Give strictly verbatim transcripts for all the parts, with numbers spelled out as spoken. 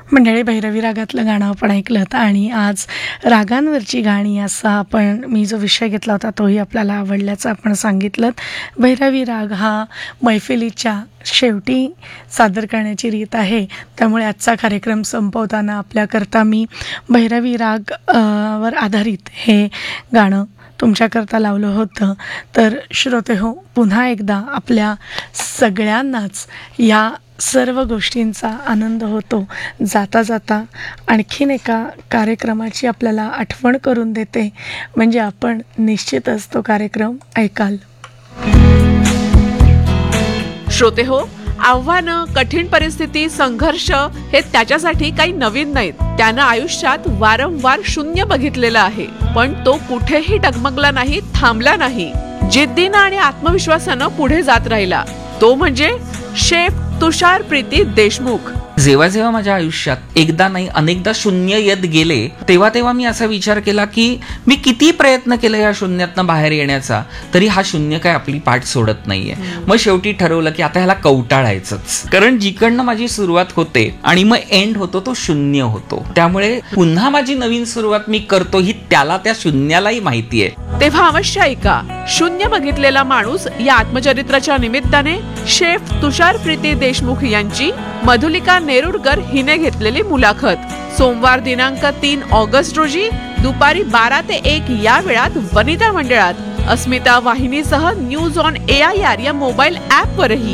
मंडळी, भैरवी रागातलं गाणं आपण ऐकलं आणि आज रागांवरची गाणी असा आपण मी जो विषय घेतला होता तोही आपल्याला आवडल्याचं आपण सांगितलं. भैरवी राग हा मैफिलीच्या शेवटी सादर करण्याची रीत आहे, त्यामुळे आजचा कार्यक्रम संपवताना आपल्याकरता मी भैरवी राग अ, वर आधारित हे गाणं तुमच्याकरता लावलं होतं. तर श्रोते हो, पुन्हा एकदा आपल्या सगळ्यांनाच या सर्व गोष्टींचा आनंद होतो. जाता जाता आणखीन एका कार्यक्रमाची आपल्याला आठवण करून देते, म्हणजे आपण निश्चितच तो कार्यक्रम ऐकाल. श्रोते हो, आव्हानं, कठीण परिस्थिती, संघर्ष हे त्याच्यासाठी काही नवीन नाहीत. त्यानं आयुष्यात वारंवार शून्य बघितलेलं आहे, पण तो कुठेही डगमगला नाही, थांबला नाही. जिद्दीनं आणि आत्मविश्वासानं पुढे जात राहिला. तो म्हणजे शेफ तुषार प्रीती देशमुख. जेव्हा जेव्हा माझ्या आयुष्यात एकदा नाही अनेकदा शून्य येत गेले, तेव्हा तेव्हा मी असा विचार केला की मी किती प्रयत्न केले या शून्यातनं बाहेर येण्याचा, तरी हा शून्य काय आपली पाठ सोडत नाहीये. मग शेवटी ठरवलं की आता ह्याला कवटाळायचंच, कारण जिकडनं माझी सुरुवात होते आणि मग एंड होतो तो शून्य होतो. त्यामुळे पुन्हा माझी नवीन सुरुवात मी करतो ही त्याला, त्या शून्यालाही माहिती आहे. तेव्हा अवश्य ऐका शून्य बघितलेला माणूस या आत्मचरित्राच्या निमित्ताने शेफ तुषार प्रीती देशमुख यांची मधुलिका नेरुरकर हिने घेतलेली मुलाखत. सोमवार दिनांक तीन ऑगस्ट रोजी दुपारी बारा ते एक या वेळात वनिता मंडळात अस्मिता वाहिनीसह news on A I R या मोबाईल ऍप वरही.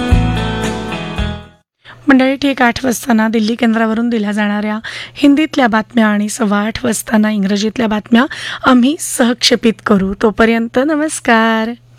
मंडळी, ठीक आठ वाजताना दिल्ली केंद्रावरून दिल्या जाणाऱ्या हिंदीतल्या बातम्या आणि सव्वा आठ वाजताना इंग्रजीतल्या बातम्या आम्ही सहक्षेपित करू. तोपर्यंत नमस्कार.